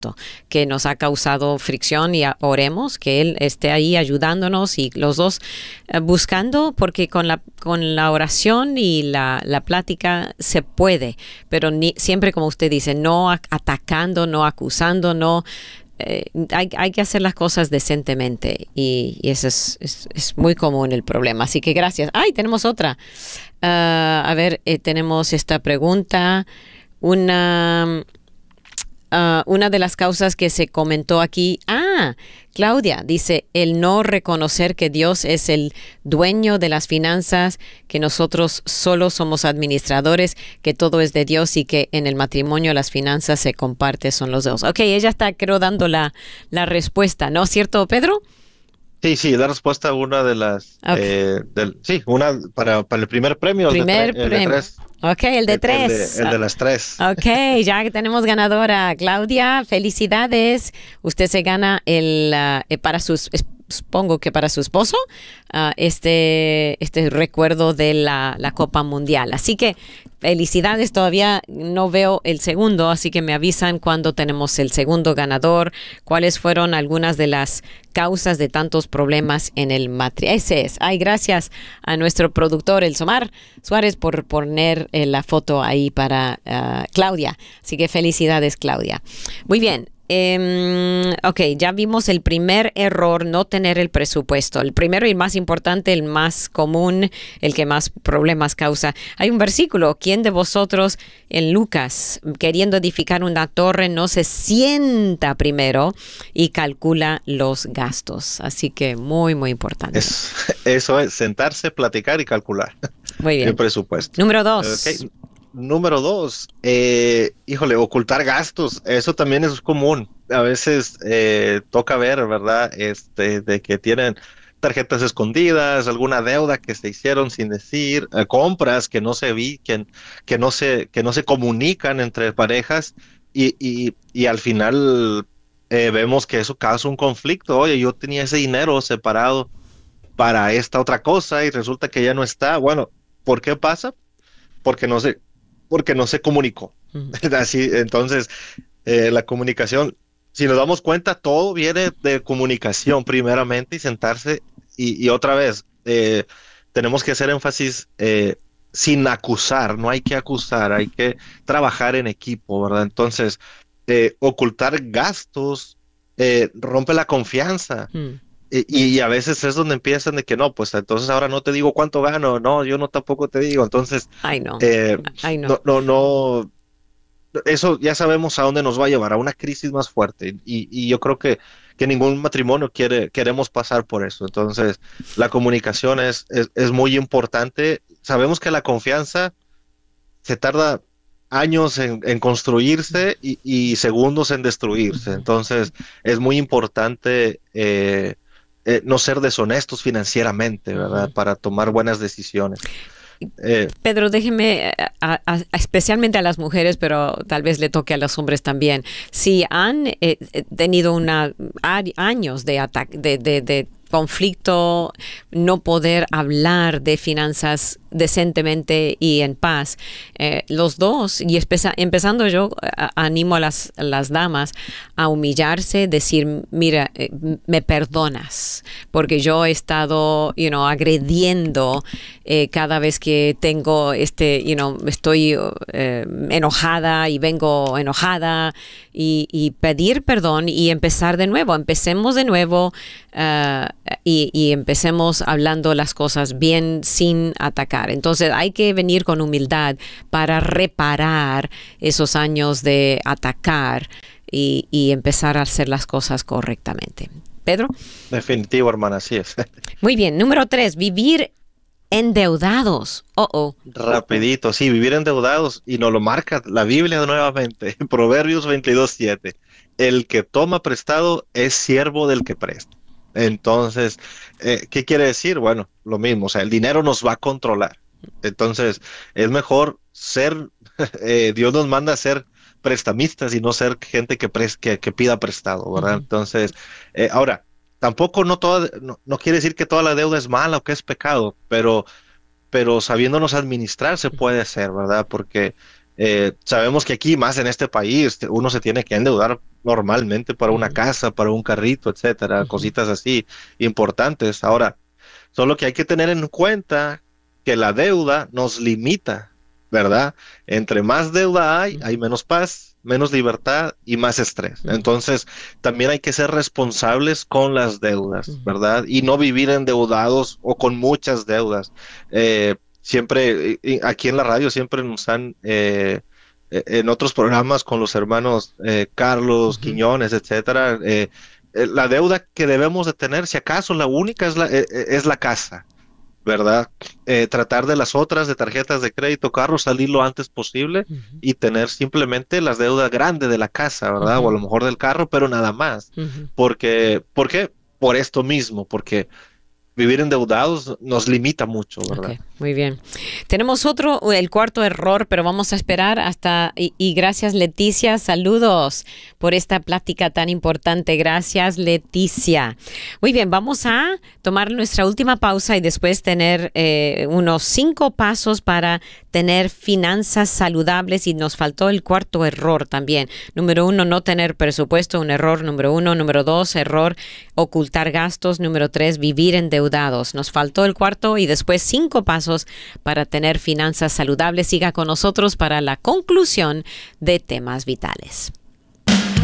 que nos ha causado fricción y oremos que Él esté ahí ayudándonos y los dos buscando, porque con la oración y la plática se puede, pero siempre como usted dice, no atacando, no acusando, no. Hay que hacer las cosas decentemente y eso es muy común el problema. Así que gracias. ¡Ay, tenemos otra! A ver, tenemos esta pregunta. Una de las causas que se comentó aquí, Claudia dice, el no reconocer que Dios es el dueño de las finanzas, que nosotros solo somos administradores, que todo es de Dios y que en el matrimonio las finanzas se comparten, son los dos. Ok, ella está, creo, dando la respuesta, ¿no es cierto, Pedro? Sí, da respuesta a una de las, Okay. sí, una para el primer premio, Primer el de premio. tres, Ok, el de tres. el de las tres. Ok, ya que tenemos ganadora. Claudia, felicidades. Usted se gana para supongo que para su esposo, este recuerdo de la Copa Mundial. Así que felicidades, todavía no veo el segundo, así que me avisan cuando tenemos el segundo ganador, cuáles fueron algunas de las causas de tantos problemas en el matrimonio. Ese es. Ay, gracias a nuestro productor, el Somar Suárez, por poner la foto ahí para Claudia. Así que felicidades, Claudia. Muy bien. Ok, ya vimos el primer error, no tener el presupuesto. El primero y más importante, el más común, el que más problemas causa. Hay un versículo, ¿quién de vosotros en Lucas, queriendo edificar una torre, no se sienta primero y calcula los gastos? Así que muy, muy importante. Eso es, sentarse, platicar y calcular Muy el bien. presupuesto. Número Ok. 2. Número dos, híjole, ocultar gastos, eso también es común. A veces toca ver, ¿verdad? De que tienen tarjetas escondidas, alguna deuda que se hicieron sin decir, compras que no se que no se comunican entre parejas y al final vemos que eso causa un conflicto. Oye, yo tenía ese dinero separado para esta otra cosa y resulta que ya no está. Bueno, ¿por qué pasa? Porque porque no se comunicó. Así, entonces, la comunicación, si nos damos cuenta, todo viene de comunicación primeramente y sentarse y otra vez, tenemos que hacer énfasis sin acusar, no hay que acusar, hay que trabajar en equipo, ¿verdad? Entonces, ocultar gastos rompe la confianza. Y a veces es donde empiezan de que no, pues entonces ahora no te digo cuánto gano, no, yo no tampoco te digo. Entonces, Ay, no. eh, Ay, no. no, eso ya sabemos a dónde nos va a llevar, a una crisis más fuerte. Y yo creo que ningún matrimonio queremos pasar por eso. Entonces, la comunicación es muy importante. Sabemos que la confianza se tarda años en construirse y segundos en destruirse. Entonces, es muy importante no ser deshonestos financieramente, ¿verdad? Ujú. Para tomar buenas decisiones. Eh, Pedro, déjeme, especialmente a las mujeres, pero tal vez le toque a los hombres también. Si han tenido años de conflicto, no poder hablar de finanzas decentemente y en paz, los dos, y empezando yo, animo a las damas a humillarse, decir, mira, me perdonas, porque yo he estado, agrediendo cada vez que tengo estoy enojada y vengo enojada y pedir perdón y empezar de nuevo. Empecemos de nuevo y empecemos hablando las cosas bien sin atacar. Entonces hay que venir con humildad para reparar esos años de atacar y empezar a hacer las cosas correctamente. Pedro. Definitivo, hermana, así es. Muy bien. Número 3, vivir endeudados. Rapidito, sí, vivir endeudados y nos lo marca la Biblia nuevamente, Proverbios 22:7. El que toma prestado es siervo del que presta. Entonces, ¿qué quiere decir? Bueno, lo mismo, o sea, el dinero nos va a controlar. Entonces, es mejor ser, Dios nos manda a ser prestamistas y no ser gente que pida prestado, ¿verdad? Uh-huh. Entonces, ahora, tampoco no quiere decir que toda la deuda es mala o que es pecado, pero sabiéndonos administrar se puede hacer, ¿verdad? Porque Sabemos que aquí, más en este país, uno se tiene que endeudar normalmente para una casa, para un carrito, etcétera, Ujú, cositas así importantes. Ahora, solo que hay que tener en cuenta que la deuda nos limita, ¿verdad? Entre más deuda hay ujú, menos paz, menos libertad y más estrés. ujú, Entonces, también hay que ser responsables con las deudas, ujú. ¿verdad? Y no vivir endeudados o con muchas deudas. Siempre, aquí en la radio siempre nos han... en otros programas con los hermanos Carlos, Ujú, Quiñones, etcétera, la deuda que debemos de tener, si acaso la única es la casa, ¿verdad? Tratar de las otras, de tarjetas de crédito, carro, salir lo antes posible ujú, y tener simplemente las deudas grandes de la casa, ¿verdad? O a ujú, lo mejor del carro, pero nada más. ujú. ¿Por qué? Por esto mismo, porque vivir endeudados nos limita mucho, Ok, ¿verdad? muy bien. Tenemos otro, el cuarto error, pero vamos a esperar hasta... Y gracias, Leticia. Saludos por esta plática tan importante. Gracias, Leticia. Muy bien, vamos a tomar nuestra última pausa y después tener unos 5 pasos para tener finanzas saludables. Y nos faltó el cuarto error también. Número 1, no tener presupuesto, un error. Número 1. Número 2, error, ocultar gastos. Número 3, vivir endeudados. Nos faltó el cuarto y después 5 pasos para tener finanzas saludables. Siga con nosotros para la conclusión de temas vitales.